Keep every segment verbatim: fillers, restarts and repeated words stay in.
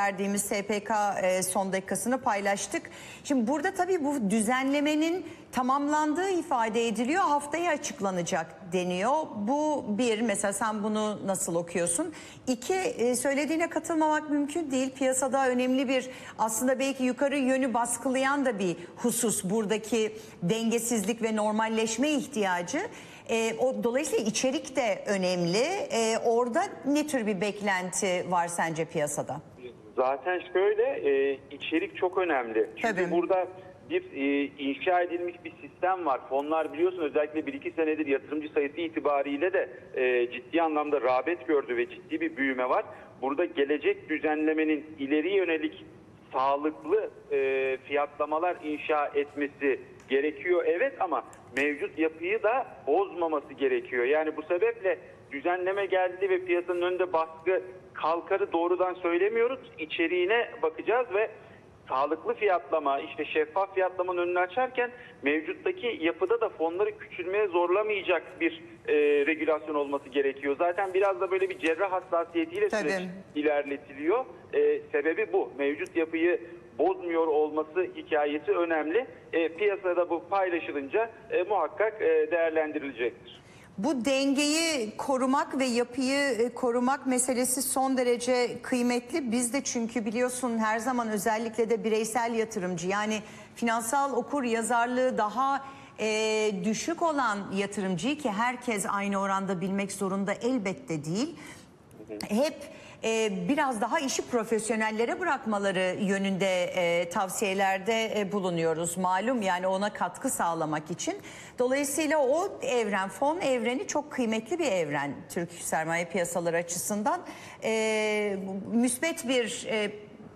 verdiğimiz S P K e, son dakikasını paylaştık. Şimdi burada tabii bu düzenlemenin tamamlandığı ifade ediliyor. Haftaya açıklanacak deniyor. Bu bir, mesela sen bunu nasıl okuyorsun? İki, e, söylediğine katılmamak mümkün değil. Piyasada önemli bir, aslında belki yukarı yönü baskılayan da bir husus buradaki dengesizlik ve normalleşme ihtiyacı. E, o, dolayısıyla içerik de önemli. E, orada ne tür bir beklenti var sence piyasada? Zaten şöyle, e, içerik çok önemli. Çünkü Tabii. burada bir e, inşa edilmiş bir sistem var. Fonlar biliyorsun özellikle bir iki senedir yatırımcı sayısı itibariyle de e, ciddi anlamda rağbet gördü ve ciddi bir büyüme var. Burada gelecek düzenlemenin ileri yönelik sağlıklı e, fiyatlamalar inşa etmesi gerekiyor. Evet, ama mevcut yapıyı da bozmaması gerekiyor. Yani bu sebeple düzenleme geldi ve piyasanın önünde baskı kalkarı doğrudan söylemiyoruz. İçeriğine bakacağız ve sağlıklı fiyatlama, işte şeffaf fiyatlamanın önünü açarken mevcuttaki yapıda da fonları küçülmeye zorlamayacak bir e, regülasyon olması gerekiyor. Zaten biraz da böyle bir cerrah hassasiyetiyle Tabii. süreç ilerletiliyor. E, sebebi bu. Mevcut yapıyı bozmuyor olması hikayesi önemli. E, piyasada bu paylaşılınca e, muhakkak e, değerlendirilecektir. Bu dengeyi korumak ve yapıyı korumak meselesi son derece kıymetli. Biz de çünkü biliyorsun her zaman özellikle de bireysel yatırımcı, yani finansal okur yazarlığı daha e, düşük olan yatırımcıyı, ki herkes aynı oranda bilmek zorunda elbette değil, hep e, biraz daha işi profesyonellere bırakmaları yönünde e, tavsiyelerde e, bulunuyoruz. Malum, yani ona katkı sağlamak için. Dolayısıyla o evren, fon evreni çok kıymetli bir evren Türk sermaye piyasaları açısından. E, müsbet bir e,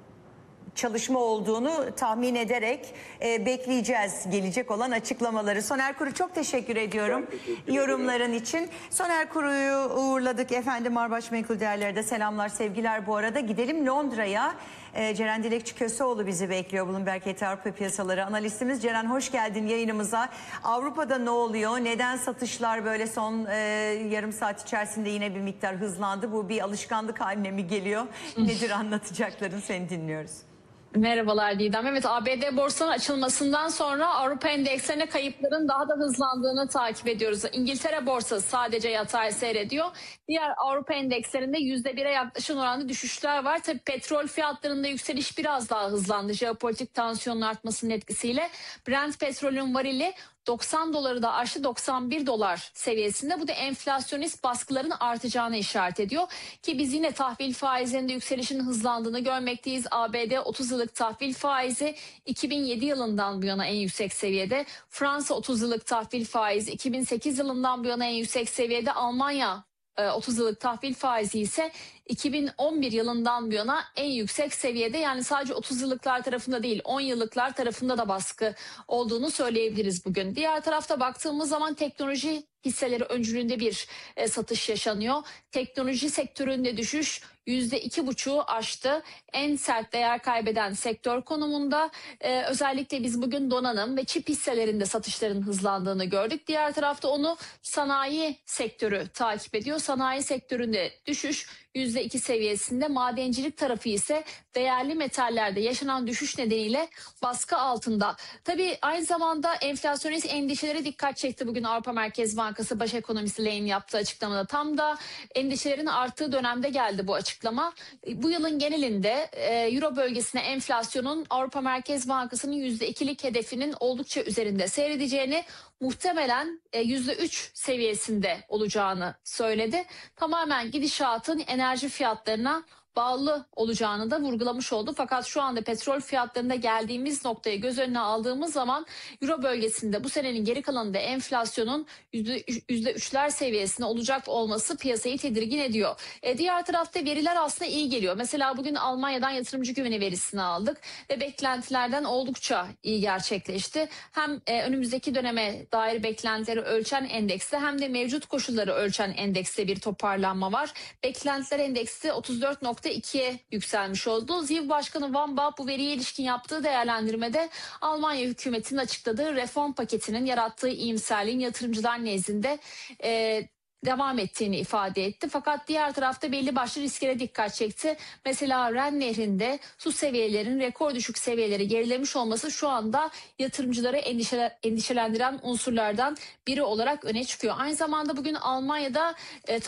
çalışma olduğunu tahmin ederek e, bekleyeceğiz gelecek olan açıklamaları. Soner Kuru, çok teşekkür ediyorum teşekkür yorumların için. Soner Kuru'yu uğurladık efendim. Marbaş Menkul Değerler'de selamlar, sevgiler bu arada. Gidelim Londra'ya. E, Ceren Dilekçi Köseoğlu bizi bekliyor. Bloomberg H T Avrupa Piyasaları analistimiz. Ceren, hoş geldin yayınımıza. Avrupa'da ne oluyor? Neden satışlar böyle son e, yarım saat içerisinde yine bir miktar hızlandı? Bu bir alışkanlık haline mi geliyor? Nedir anlatacakların, seni dinliyoruz. Merhabalar Didem. Evet, A B D borsanın açılmasından sonra Avrupa endekslerine kayıpların daha da hızlandığını takip ediyoruz. İngiltere borsası sadece yatay seyrediyor. Diğer Avrupa endekslerinde yüzde bire yaklaşan oranda düşüşler var. Tabii petrol fiyatlarında yükseliş biraz daha hızlandı. Jeopolitik tansiyonun artmasının etkisiyle Brent petrolün varili doksan doları da aştı, doksan bir dolar seviyesinde. Bu da enflasyonist baskıların artacağını işaret ediyor. Ki biz yine tahvil faizlerinde yükselişin hızlandığını görmekteyiz. A B D otuz yıllık tahvil faizi iki bin yedi yılından bu yana en yüksek seviyede. Fransa otuz yıllık tahvil faizi iki bin sekiz yılından bu yana en yüksek seviyede. Almanya otuz yıllık tahvil faizi ise iki bin on bir yılından bu yana en yüksek seviyede. Yani sadece otuz yıllıklar tarafında değil, on yıllıklar tarafında da baskı olduğunu söyleyebiliriz bugün. Diğer tarafta baktığımız zaman teknoloji hisseleri öncülüğünde bir e, satış yaşanıyor. Teknoloji sektöründe düşüş yüzde iki buçuğu aştı. En sert değer kaybeden sektör konumunda. Ee, özellikle biz bugün donanım ve çip hisselerinde satışların hızlandığını gördük. Diğer tarafta onu sanayi sektörü takip ediyor. Sanayi sektöründe düşüş yüzde iki seviyesinde. Madencilik tarafı ise değerli metallerde yaşanan düşüş nedeniyle baskı altında. Tabii aynı zamanda enflasyonist endişeleri dikkat çekti bugün Avrupa Merkez Bankası Baş Ekonomisti Lane yaptığı açıklamada. Tam da endişelerin arttığı dönemde geldi bu açıklama. Bu yılın genelinde e, Euro bölgesine enflasyonun Avrupa Merkez Bankası'nın yüzde ikilik hedefinin oldukça üzerinde seyredeceğini, muhtemelen yüzde üç seviyesinde olacağını söyledi. Tamamen gidişatın enerji fiyatlarına bağlı olacağını da vurgulamış oldu. Fakat şu anda petrol fiyatlarında geldiğimiz noktayı göz önüne aldığımız zaman Euro bölgesinde bu senenin geri kalanında enflasyonun yüzde üçler seviyesinde olacak olması piyasayı tedirgin ediyor. E, diğer tarafta veriler aslında iyi geliyor. Mesela bugün Almanya'dan yatırımcı güveni verisini aldık ve beklentilerden oldukça iyi gerçekleşti. Hem e, önümüzdeki döneme dair beklentileri ölçen endekste hem de mevcut koşulları ölçen endekste bir toparlanma var. Beklentiler endeksi otuz dört nokta ikiye yükselmiş oldu. ZİV Başkanı Van Baal bu veriye ilişkin yaptığı değerlendirmede Almanya hükümetinin açıkladığı reform paketinin yarattığı iyimserliğin yatırımcılar nezdinde e, devam ettiğini ifade etti. Fakat diğer tarafta belli başlı risklere dikkat çekti. Mesela Ren Nehri'nde su seviyelerinin rekor düşük seviyeleri gerilemiş olması şu anda yatırımcıları endişe, endişelendiren unsurlardan biri olarak öne çıkıyor. Aynı zamanda bugün Almanya'da e,